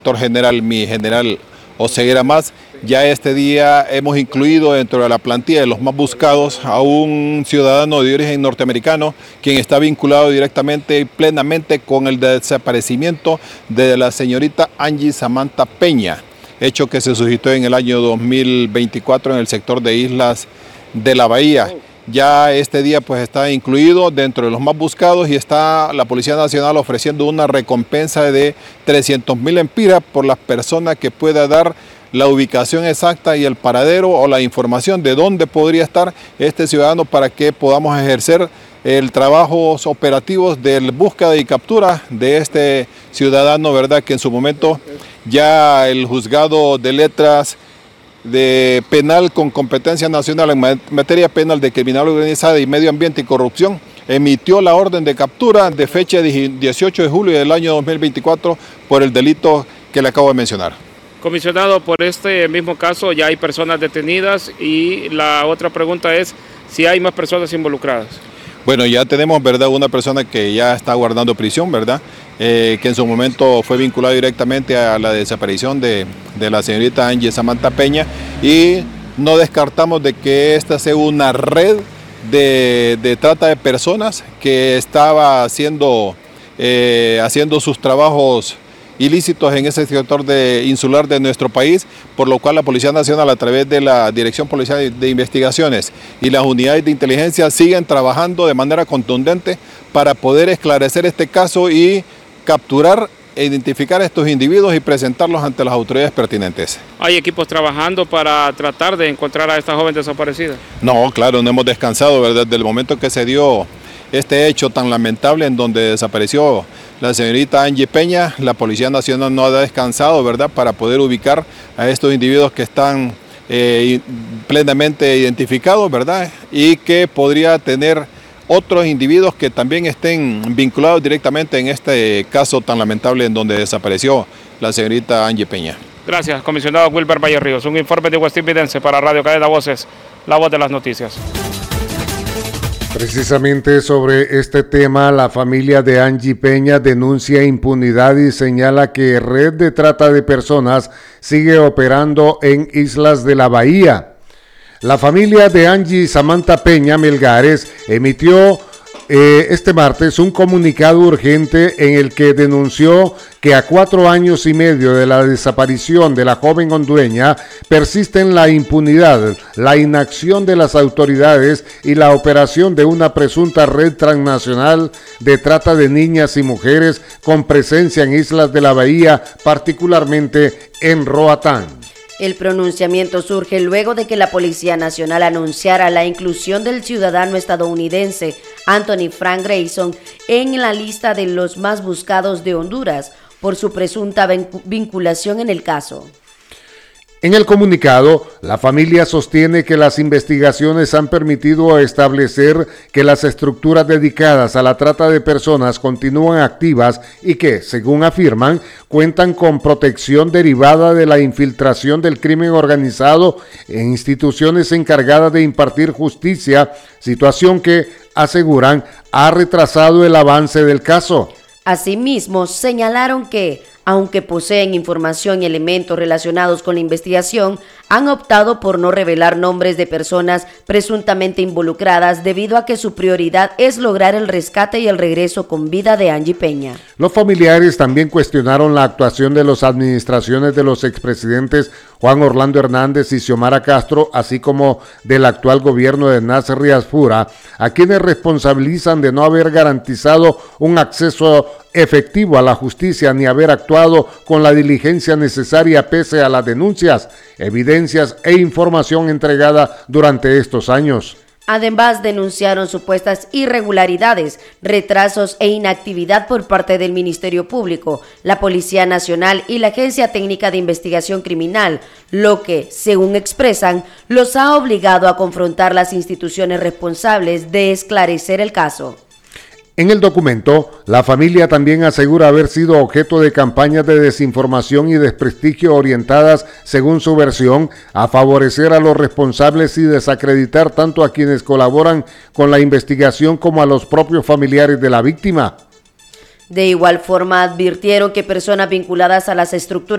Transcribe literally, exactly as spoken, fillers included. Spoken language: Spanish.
General, mi general Oseguera Mas, ya este día hemos incluido dentro de la plantilla de los más buscados a un ciudadano de origen norteamericano, quien está vinculado directamente y plenamente con el desaparecimiento de la señorita Angie Samantha Peña, hecho que se suscitó en el año dos mil veinticuatro en el sector de Islas de la Bahía. Ya este día pues está incluido dentro de los más buscados y está la Policía Nacional ofreciendo una recompensa de trescientos mil empiras por las personas que pueda dar la ubicación exacta y el paradero o la información de dónde podría estar este ciudadano para que podamos ejercer el trabajo operativos de búsqueda y captura de este ciudadano, ¿verdad? Que en su momento ya el juzgado de letras de penal con competencia nacional en materia penal de criminal organizada y medio ambiente y corrupción emitió la orden de captura de fecha dieciocho de julio del año dos mil veinticuatro por el delito que le acabo de mencionar. Comisionado, por este mismo caso ya hay personas detenidas y la otra pregunta es si hay más personas involucradas. Bueno, ya tenemos, ¿verdad?, una persona que ya está guardando prisión, ¿verdad?, eh, que en su momento fue vinculado directamente a la desaparición de, de la señorita Angie Samantha Peña, y no descartamos de que esta sea una red de, de trata de personas que estaba haciendo, eh, haciendo sus trabajos ilícitos en ese sector de insular de nuestro país, por lo cual la Policía Nacional, a través de la Dirección Policial de Investigaciones y las unidades de inteligencia, siguen trabajando de manera contundente para poder esclarecer este caso y capturar e identificar a estos individuos y presentarlos ante las autoridades pertinentes. ¿Hay equipos trabajando para tratar de encontrar a esta joven desaparecida? No, claro, no hemos descansado, ¿verdad? Desde el momento que se dio este hecho tan lamentable en donde desapareció la señorita Angie Peña, la Policía Nacional no ha descansado, ¿verdad?, para poder ubicar a estos individuos que están eh, plenamente identificados, ¿verdad?, y que podría tener otros individuos que también estén vinculados directamente en este caso tan lamentable en donde desapareció la señorita Angie Peña. Gracias, comisionado Wilber Valle Ríos. Un informe de West Evidence para Radio Cadena Voces, la voz de las noticias. Precisamente sobre este tema, la familia de Angie Peña denuncia impunidad y señala que red de trata de personas sigue operando en Islas de la Bahía. La familia de Angie Samantha Peña Melgares emitió eh, este martes un comunicado urgente en el que denunció que a cuatro años y medio de la desaparición de la joven hondureña persisten la impunidad, la inacción de las autoridades y la operación de una presunta red transnacional de trata de niñas y mujeres con presencia en Islas de la Bahía, particularmente en Roatán. El pronunciamiento surge luego de que la Policía Nacional anunciara la inclusión del ciudadano estadounidense Anthony Frank Grayson en la lista de los más buscados de Honduras por su presunta vinculación en el caso. En el comunicado, la familia sostiene que las investigaciones han permitido establecer que las estructuras dedicadas a la trata de personas continúan activas y que, según afirman, cuentan con protección derivada de la infiltración del crimen organizado en instituciones encargadas de impartir justicia, situación que, aseguran, ha retrasado el avance del caso. Asimismo, señalaron que, aunque poseen información y elementos relacionados con la investigación, han optado por no revelar nombres de personas presuntamente involucradas debido a que su prioridad es lograr el rescate y el regreso con vida de Angie Peña. Los familiares también cuestionaron la actuación de las administraciones de los expresidentes Juan Orlando Hernández y Xiomara Castro, así como del actual gobierno de Nasser Riasfura, a quienes responsabilizan de no haber garantizado un acceso efectivo a la justicia ni haber actuado con la diligencia necesaria pese a las denuncias, evidencias e información entregada durante estos años. Además, denunciaron supuestas irregularidades, retrasos e inactividad por parte del Ministerio Público, la Policía Nacional y la Agencia Técnica de Investigación Criminal, lo que, según expresan, los ha obligado a confrontar las instituciones responsables de esclarecer el caso. En el documento, la familia también asegura haber sido objeto de campañas de desinformación y desprestigio orientadas, según su versión, a favorecer a los responsables y desacreditar tanto a quienes colaboran con la investigación como a los propios familiares de la víctima. De igual forma, advirtieron que personas vinculadas a las estructuras